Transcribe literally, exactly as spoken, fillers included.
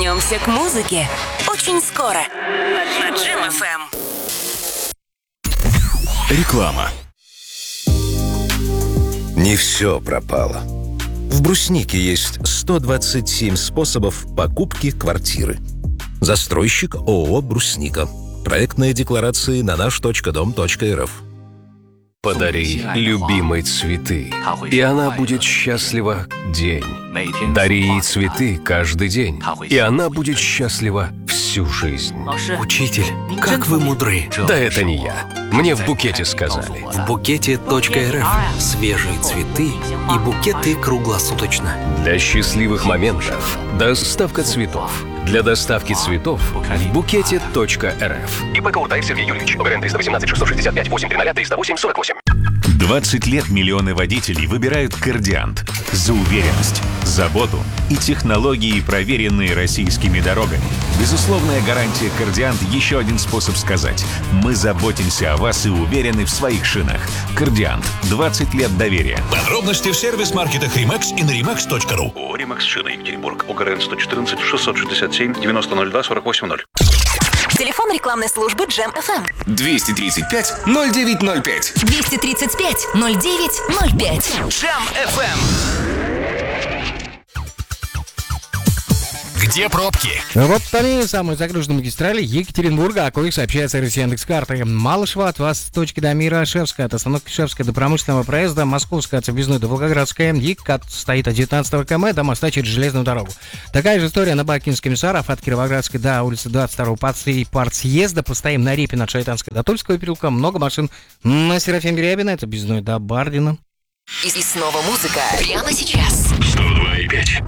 Вернемся к музыке очень скоро на Джем эф эм. Реклама. Не все пропало. В Бруснике есть сто двадцать семь способов покупки квартиры. Застройщик ООО «Брусника». Проектные декларации на наш точка дом точка эр эф. Подари любимой цветы, и она будет счастлива день. Дари ей цветы каждый день, и она будет счастлива всю жизнь. Учитель, как вы мудры. Да это не я. Мне в букете сказали. В букете точка эр эф свежие цветы и букеты круглосуточно. Для счастливых моментов доставка цветов. Для доставки цветов в букете точка эр эф. ИП Кауртаев Сергей Юрьевич. ОГРН триста восемнадцать шестьсот шестьдесят пять восемь триста триста восемь сорок восемь. двадцать лет миллионы водителей выбирают «Кардиант» за уверенность, заботу и технологии, проверенные российскими дорогами. Безусловная гарантия «Кардиант» — еще один способ сказать: мы заботимся о вас и уверены в своих шинах. «Кардиант» — двадцать лет доверия. Подробности в сервис-маркетах «Римакс» и на римакс точка ру. ООО «Римакс Шина Екатеринбург». ОГРН сто четырнадцать шестьсот шестьдесят семь девяносто ноль два сорок восемь ноль. Телефон рекламной службы Джем эф эм. двести тридцать пять ноль девять ноль пять. двести тридцать пять ноль девять ноль пять. Джем эф эм. Где пробки? Вот они, самые загруженные магистрали Екатеринбурга, о коих сообщает сервис Яндекс.Карты. Малышева от Восточки до Мира, Шевская от остановки Шевская до промышленного проезда, Московская от Объездной до Волгоградская, ЕКАТ стоит от девятнадцатого километра до моста через железную дорогу. Такая же история на Бакинском Комиссаров от Кировоградской до улицы двадцать второго партсъезда. Постоим на Репина от Шайтанской до Тульского переулка. Много машин на Серафима Дерябина, это Объездной до Бардина. И снова музыка прямо сейчас. сто два и пять.